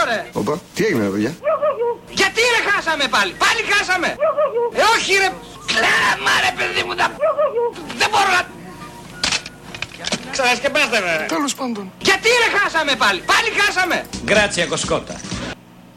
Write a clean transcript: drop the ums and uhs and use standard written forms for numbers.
ρε. Οπα, τι έγινε ρε παιδιά? Γιατί ρε χάσαμε πάλι, πάλι χάσαμε. Όχι ρε, κλάμα ρε παιδί μου, δεν μπορώ να... Ξανασκεπάστε ρε. Τέλος πάντων. Γιατί ρε χάσαμε πάλι, πάλι χάσαμε. Γκράτσια κοσκότα.